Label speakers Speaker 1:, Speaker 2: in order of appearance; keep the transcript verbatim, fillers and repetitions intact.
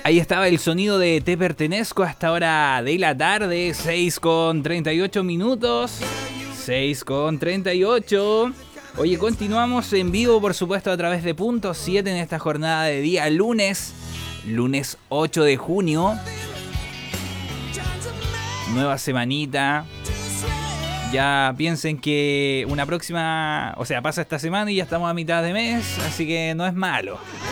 Speaker 1: Ahí estaba el sonido de Te Pertenezco a esta hora de la tarde, seis con treinta y ocho minutos. seis con treinta y ocho. Oye, continuamos en vivo, por supuesto, a través de Punto siete en esta jornada de día lunes. Lunes ocho de junio. Nueva semanita. Ya piensen que una próxima... O sea, pasa esta semana y ya estamos a mitad de mes, así que no es malo.